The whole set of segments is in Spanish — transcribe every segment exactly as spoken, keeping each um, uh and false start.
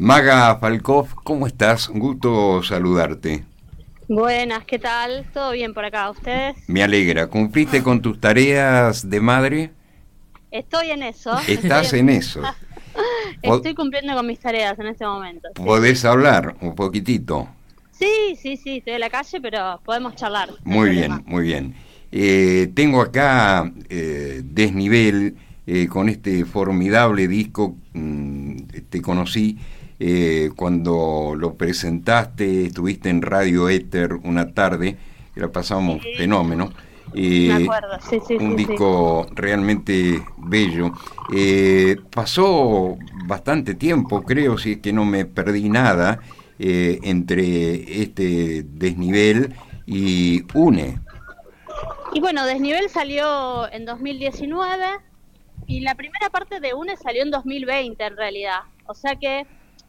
Maga Falcoff, ¿cómo estás? Gusto saludarte. Buenas, ¿qué tal? ¿Todo bien por acá? ¿Ustedes? Me alegra. ¿Cumpliste con tus tareas de madre? Estoy en eso. Estás Estoy en en... eso. Estoy cumpliendo con mis tareas en este momento. Sí. ¿Podés hablar un poquitito? Sí, sí, sí, estoy en la calle, pero podemos charlar. No hay Muy problema. bien, muy bien. Eh, tengo acá eh, Desnivel, eh, con este formidable disco. Mmm, te conocí eh, cuando lo presentaste, estuviste en Radio Éter una tarde, que la pasamos Sí, fenómeno. me Eh, acuerdo, sí, sí, un sí, sí. disco realmente bello. Eh, pasó bastante tiempo, creo, si es que no me perdí nada, eh, entre este Desnivel y UNE. Y bueno, Desnivel salió en dos mil diecinueve y la primera parte de UNE salió en dos mil veinte en realidad. O sea que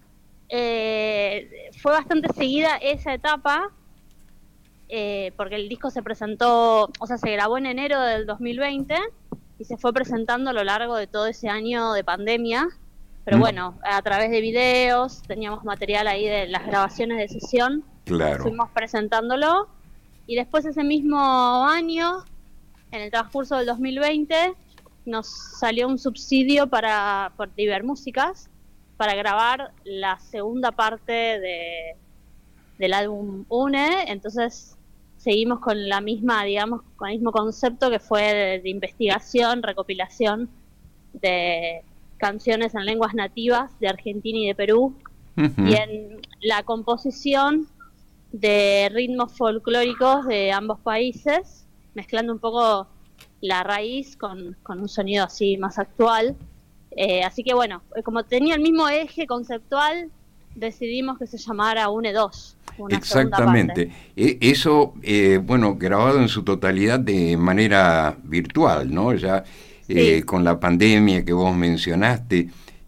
eh, fue bastante seguida esa etapa. Eh, porque el disco se presentó, o sea, se grabó en enero del dos mil veinte y se fue presentando a lo largo de todo ese año de pandemia, pero ¿Mm? bueno, a través de videos, teníamos material ahí de las grabaciones de sesión, Claro. fuimos presentándolo, y después ese mismo año, en el transcurso del dos mil veinte, nos salió un subsidio para por Ibermúsicas para grabar la segunda parte de del álbum UNE, entonces seguimos con la misma, digamos, con el mismo concepto que fue de, de investigación, recopilación de canciones en lenguas nativas de Argentina y de Perú, Uh-huh. y en la composición de ritmos folclóricos de ambos países, mezclando un poco la raíz con, con un sonido así más actual. Eh, así que bueno, como tenía el mismo eje conceptual, decidimos que se llamara UNE dos. Una Exactamente. E- eso, eh, bueno, grabado en su totalidad de manera virtual, ¿no? Ya eh, Sí. con la pandemia que vos mencionaste,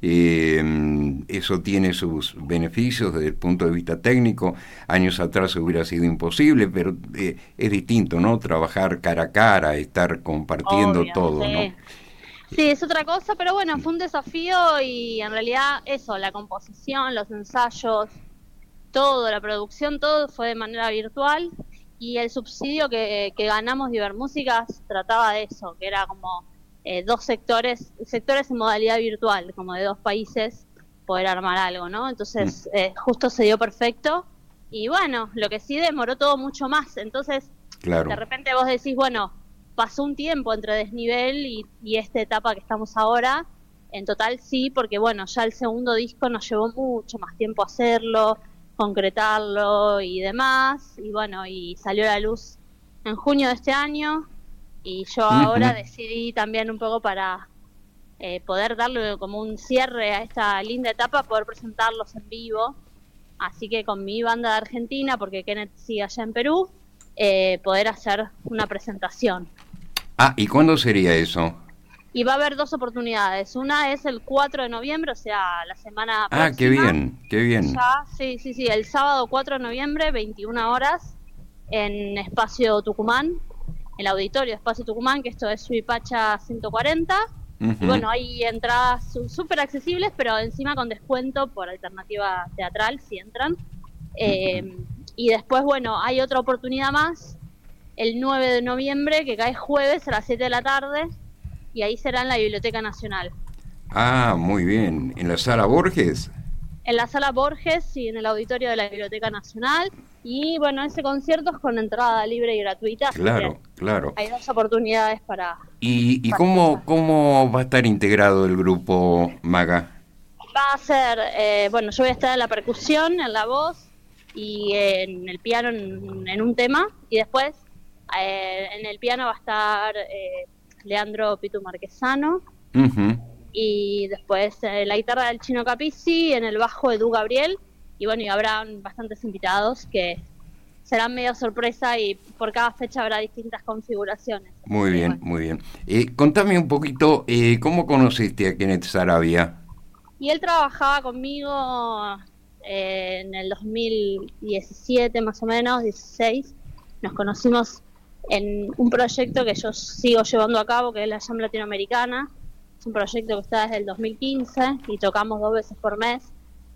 eh, eso tiene sus beneficios desde el punto de vista técnico. Años atrás hubiera sido imposible, pero eh, es distinto, ¿no? Trabajar cara a cara, estar compartiendo Obvio, todo, sí. ¿no? Sí, es otra cosa, pero bueno, fue un desafío y en realidad eso, la composición, los ensayos, todo, la producción, todo fue de manera virtual, y el subsidio que, que ganamos de Ibermúsicas trataba de eso, que era como eh, dos sectores, sectores en modalidad virtual, como de dos países, poder armar algo, ¿no? Entonces, eh, justo se dio perfecto, y bueno, lo que sí demoró todo mucho más, entonces, Claro. de repente vos decís, bueno, pasó un tiempo entre Desnivel y, y esta etapa que estamos ahora. En total sí, porque bueno, ya el segundo disco nos llevó mucho más tiempo hacerlo, concretarlo y demás, y bueno, y salió a la luz en junio de este año, y yo ahora Uh-huh. decidí también un poco para eh, poder darle como un cierre a esta linda etapa, poder presentarlos en vivo, así que con mi banda de Argentina, porque Kenneth sigue allá en Perú, eh, poder hacer una presentación. Ah, ¿y cuándo sería eso? Y va a haber dos oportunidades. Una es el cuatro de noviembre, o sea, la semana Ah, próxima. qué bien, qué bien. Ya, sí, sí, sí, el sábado cuatro de noviembre, veintiuna horas, en Espacio Tucumán, el auditorio de Espacio Tucumán, que esto es Suipacha ciento cuarenta. Uh-huh. Y bueno, hay entradas súper accesibles, pero encima con descuento por alternativa teatral, si entran. Eh, uh-huh. Y después, bueno, hay otra oportunidad más, el nueve de noviembre, que cae jueves a las siete de la tarde, y ahí será en la Biblioteca Nacional. Ah, muy bien. ¿En la Sala Borges? En la Sala Borges y en el auditorio de la Biblioteca Nacional. Y bueno, ese concierto es con entrada libre y gratuita. Claro, claro. Hay dos oportunidades para... ¿Y, y para cómo, cómo va a estar integrado el grupo Maga? Va a ser, eh, bueno, yo voy a estar en la percusión, en la voz y en el piano en, en un tema. Y después eh, en el piano va a estar eh, Leandro Pitu Marquesano. Uh-huh. Y después eh, la guitarra del Chino Capizzi, en el bajo Edu Gabriel, y bueno, y habrán bastantes invitados que serán medio sorpresa, y por cada fecha habrá distintas configuraciones. Muy bien, bueno. muy bien. Eh, contame un poquito, eh, ¿cómo conociste a Kenneth Saravia? Y él trabajaba conmigo eh, en el dos mil diecisiete, más o menos, dieciséis. Nos conocimos en un proyecto que yo sigo llevando a cabo, que es la Jam Latinoamericana. Un proyecto que está desde el dos mil quince y tocamos dos veces por mes